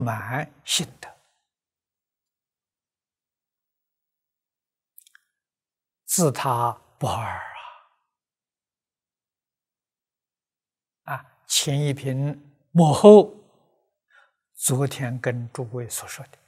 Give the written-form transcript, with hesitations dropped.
满性德。自他不二前一品幕后，昨天跟诸位所说的。